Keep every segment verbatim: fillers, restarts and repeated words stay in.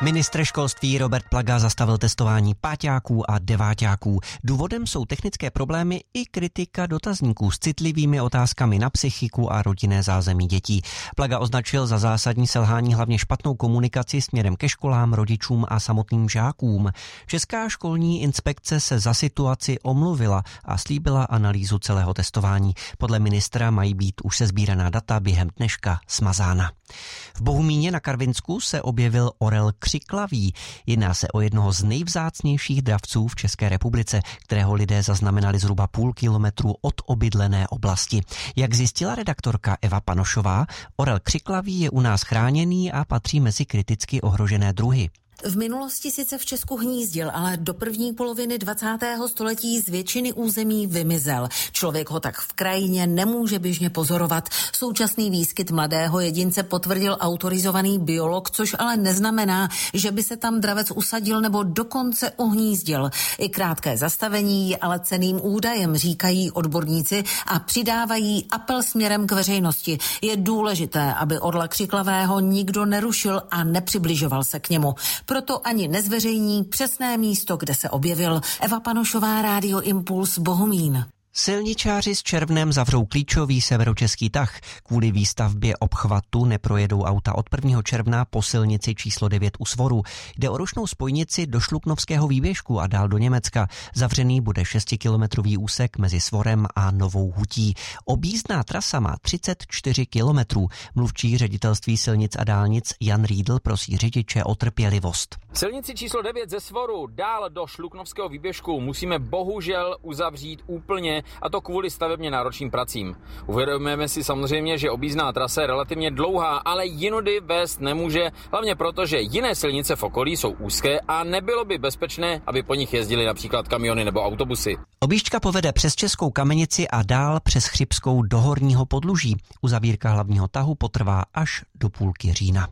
Ministr školství Robert Plaga zastavil testování páťáků a deváťáků. Důvodem jsou technické problémy i kritika dotazníků s citlivými otázkami na psychiku a rodinné zázemí dětí. Plaga označil za zásadní selhání hlavně špatnou komunikaci směrem ke školám, rodičům a samotným žákům. Česká školní inspekce se za situaci omluvila a slíbila analýzu celého testování. Podle ministra mají být už sesbíraná data během dneška smazána. V Bohumíně na Karvinsku se objevil orel křiklavý. Jedná se o jednoho z nejvzácnějších dravců v České republice, kterého lidé zaznamenali zhruba půl kilometru od obydlené oblasti. Jak zjistila redaktorka Eva Panošová, orel křiklavý je u nás chráněný a patří mezi kriticky ohrožené druhy. V minulosti sice v Česku hnízdil, ale do první poloviny dvacátého století z většiny území vymizel. Člověk ho tak v krajině nemůže běžně pozorovat. Současný výskyt mladého jedince potvrdil autorizovaný biolog, což ale neznamená, že by se tam dravec usadil nebo dokonce uhnízdil. I krátké zastavení je ale cenným údajem, říkají odborníci a přidávají apel směrem k veřejnosti. Je důležité, aby orla křiklavého nikdo nerušil a nepřibližoval se k němu. Proto ani nezveřejní přesné místo, kde se objevil. Eva Panošová, Rádio Impuls, Bohumín. Silničáři s Červnem zavřou klíčový severočeský tah. Kvůli výstavbě obchvatu neprojedou auta od prvního června po silnici číslo devět u Svoru. Jde o rušnou spojnici do Šluknovského výběžku a dál do Německa. Zavřený bude šestikilometrový úsek mezi Svorem a Novou Hutí. Objízdná trasa má třicet čtyři kilometrů. Mluvčí ředitelství silnic a dálnic Jan Riedl prosí řidiče o trpělivost. Silnici číslo devět ze Svoru dál do Šluknovského výběžku musíme bohužel uzavřít úplně, a to kvůli stavebně náročným pracím. Uvědomujeme si samozřejmě, že objízdná trasa je relativně dlouhá, ale jinudy vést nemůže, hlavně proto, že jiné silnice v okolí jsou úzké a nebylo by bezpečné, aby po nich jezdily například kamiony nebo autobusy. Objížďka povede přes Českou Kamenici a dál přes Chřibskou do Horního Podluží. Uzavírka hlavního tahu potrvá až do půlky října.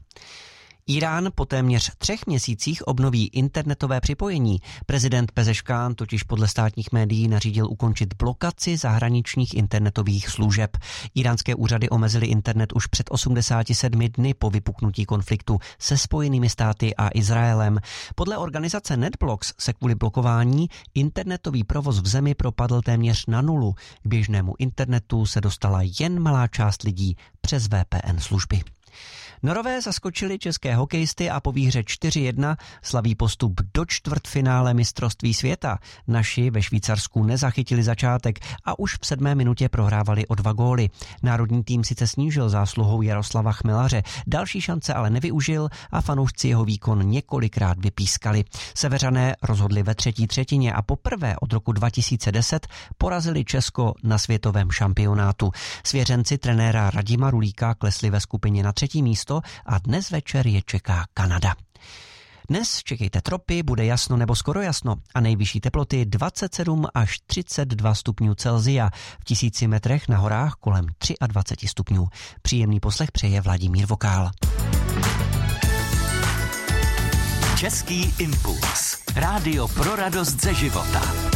Írán po téměř třech měsících obnoví internetové připojení. Prezident Pezeškán totiž podle státních médií nařídil ukončit blokaci zahraničních internetových služeb. Íránské úřady omezily internet už před osmdesáti sedmi dny po vypuknutí konfliktu se Spojenými státy a Izraelem. Podle organizace NetBlocks se kvůli blokování internetový provoz v zemi propadl téměř na nulu. K běžnému internetu se dostala jen malá část lidí přes V P N služby. Norové zaskočili české hokejisty a po výhře čtyři jedna slaví postup do čtvrtfinále mistrovství světa. Naši ve Švýcarsku nezachytili začátek a už v sedmé minutě prohrávali o dva góly. Národní tým sice snížil zásluhou Jaroslava Chmelaře, další šance ale nevyužil a fanoušci jeho výkon několikrát vypískali. Seveřané rozhodli ve třetí třetině a poprvé od roku dva tisíce deset porazili Česko na světovém šampionátu. Svěřenci trenéra Radima Rulíka klesli ve skupině na třetí místo a dnes večer je čeká Kanada. Dnes čekejte tropy, bude jasno nebo skoro jasno a nejvyšší teploty dvacet sedm až třicet dva stupňů Celsia. V tisíci metrech na horách kolem dvacet tři stupňů. Příjemný poslech přeje Vladimír Vokál. Český impuls. Rádio pro radost ze života.